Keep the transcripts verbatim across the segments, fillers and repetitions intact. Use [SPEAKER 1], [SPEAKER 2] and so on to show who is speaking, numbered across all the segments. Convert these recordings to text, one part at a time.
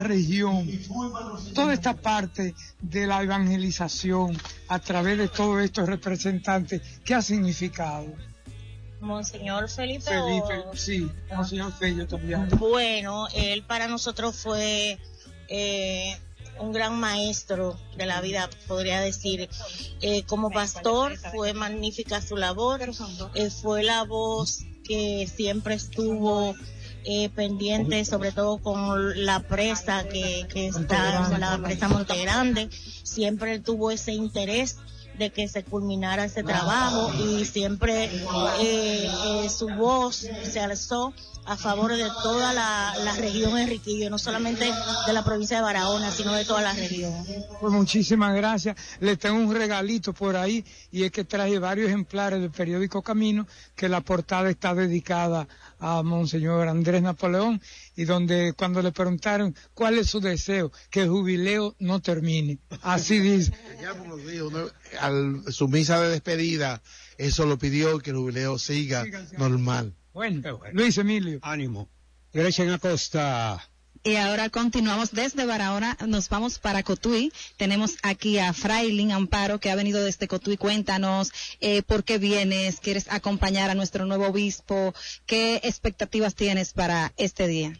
[SPEAKER 1] región, toda esta parte de la evangelización a través de todos estos representantes, ¿qué ha significado?
[SPEAKER 2] Monseñor Felipe.
[SPEAKER 1] Felipe,
[SPEAKER 2] o...
[SPEAKER 1] sí, Monseñor Fello también.
[SPEAKER 2] Bueno, él para nosotros fue eh, un gran maestro de la vida, podría decir. Eh, como pastor fue magnífica su labor, eh, fue la voz que siempre estuvo eh, pendiente, sobre todo con la presa que, que está, la presa Monte Grande. Siempre él tuvo ese interés de que se culminara ese trabajo y siempre eh, eh, su voz se alzó a favor de toda la, la región Enriquillo, no solamente de la provincia de Barahona, sino de toda la región.
[SPEAKER 1] Pues muchísimas gracias. Le tengo un regalito por ahí, y es que traje varios ejemplares del periódico Camino, que la portada está dedicada a Monseñor Andrés Napoleón, y donde cuando le preguntaron cuál es su deseo, que el jubileo no termine. Así dice.
[SPEAKER 3] Ya como dijo, ¿no? Al su misa de despedida, eso lo pidió, que el jubileo siga normal.
[SPEAKER 1] Bueno, Luis Emilio.
[SPEAKER 4] Ánimo. Gretchen Acosta.
[SPEAKER 5] Y ahora continuamos desde Barahona, nos vamos para Cotuí. Tenemos aquí a Frailin Amparo, que ha venido desde Cotuí. Cuéntanos eh, por qué vienes, quieres acompañar a nuestro nuevo obispo, qué expectativas tienes para este día.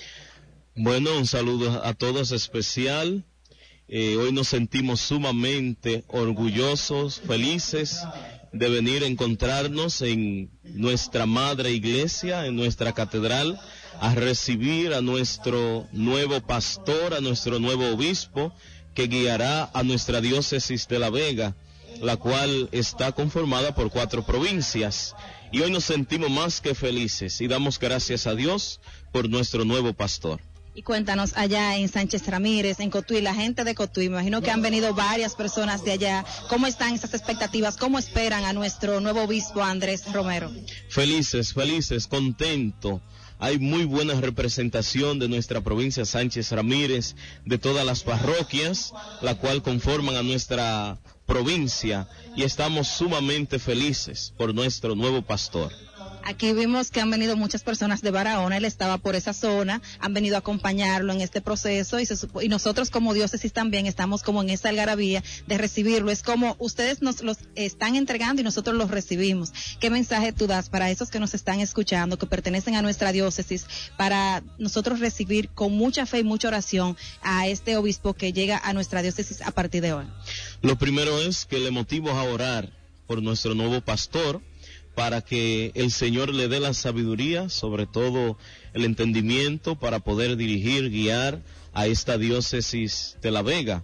[SPEAKER 6] Bueno, un saludo a todos especial. Eh, hoy nos sentimos sumamente orgullosos, felices de venir a encontrarnos en nuestra madre iglesia, en nuestra catedral, a recibir a nuestro nuevo pastor, a nuestro nuevo obispo, que guiará a nuestra diócesis de La Vega, la cual está conformada por cuatro provincias. Y hoy nos sentimos más que felices y damos gracias a Dios por nuestro nuevo pastor.
[SPEAKER 5] Y cuéntanos, allá en Sánchez Ramírez, en Cotuí, la gente de Cotuí, me imagino que han venido varias personas de allá. ¿Cómo están esas expectativas? ¿Cómo esperan a nuestro nuevo obispo Andrés Romero?
[SPEAKER 6] Felices, felices, contentos. Hay muy buena representación de nuestra provincia Sánchez Ramírez, de todas las parroquias, la cual conforman a nuestra provincia, y estamos sumamente felices por nuestro nuevo pastor.
[SPEAKER 5] Aquí vimos que han venido muchas personas de Barahona, él estaba por esa zona, han venido a acompañarlo en este proceso, y, se, y nosotros como diócesis también estamos como en esa algarabía de recibirlo. Es como ustedes nos los están entregando y nosotros los recibimos. ¿Qué mensaje tú das para esos que nos están escuchando, que pertenecen a nuestra diócesis, para nosotros recibir con mucha fe y mucha oración a este obispo que llega a nuestra diócesis a partir de hoy?
[SPEAKER 6] Lo primero es que le motivo a orar por nuestro nuevo pastor, para que el Señor le dé la sabiduría, sobre todo el entendimiento, para poder dirigir, guiar a esta diócesis de La Vega.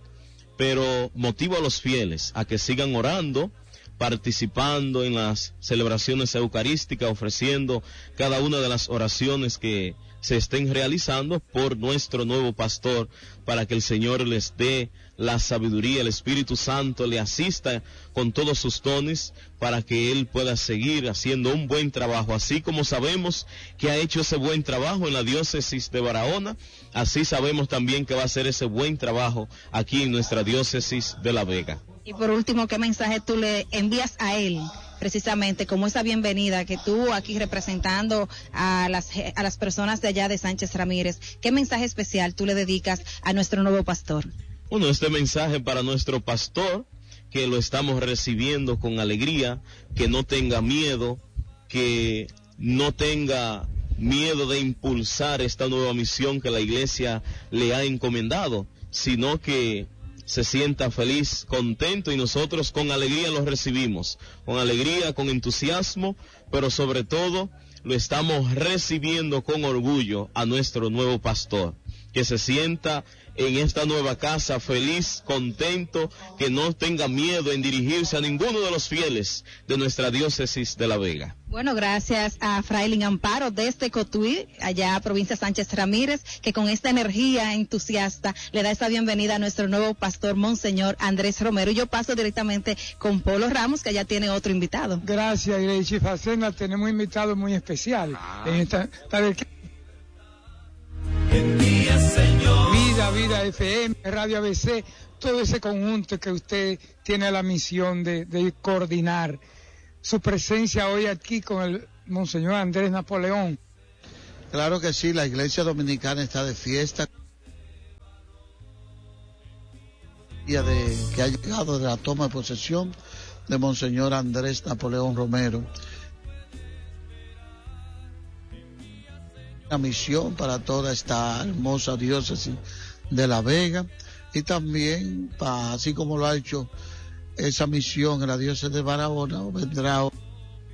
[SPEAKER 6] Pero motivo a los fieles a que sigan orando, participando en las celebraciones eucarísticas, ofreciendo cada una de las oraciones que se estén realizando por nuestro nuevo pastor, para que el Señor les dé la sabiduría, el Espíritu Santo le asista con todos sus dones, para que él pueda seguir haciendo un buen trabajo. Así como sabemos que ha hecho ese buen trabajo en la diócesis de Barahona, así sabemos también que va a hacer ese buen trabajo aquí en nuestra diócesis de La Vega.
[SPEAKER 5] Y por último, ¿qué mensaje tú le envías a él, precisamente como esa bienvenida que tú aquí representando a las a las personas de allá de Sánchez Ramírez? ¿Qué mensaje especial tú le dedicas a nuestro nuevo pastor?
[SPEAKER 6] Bueno, este mensaje para nuestro pastor, que lo estamos recibiendo con alegría, que no tenga miedo, que no tenga miedo de impulsar esta nueva misión que la iglesia le ha encomendado, sino que se sienta feliz, contento, y nosotros con alegría lo recibimos, con alegría, con entusiasmo, pero sobre todo lo estamos recibiendo con orgullo a nuestro nuevo pastor, que se sienta en esta nueva casa feliz, contento, que no tenga miedo en dirigirse a ninguno de los fieles de nuestra diócesis de La Vega.
[SPEAKER 5] Bueno, gracias a Frailin Amparo desde Cotuí, allá provincia Sánchez Ramírez, que con esta energía entusiasta le da esa bienvenida a nuestro nuevo pastor, Monseñor Andrés Romero. Y yo paso directamente con Polo Ramos, que ya tiene otro invitado.
[SPEAKER 1] Gracias, Iglesia Facena, tenemos un invitado muy especial. Ah. En esta, ¿sabe qué? Vida, Vida F M, Radio A B C, todo ese conjunto que usted tiene la misión de, de coordinar. Su presencia hoy aquí con el Monseñor Andrés Napoleón.
[SPEAKER 3] Claro que sí, la Iglesia Dominicana está de fiesta.
[SPEAKER 7] de que ha llegado de la toma de posesión de Monseñor Andrés Napoleón Romero. Una misión para toda esta hermosa diócesis de La Vega y también, para, así como lo ha hecho esa misión en la diócesis de Barahona, vendrá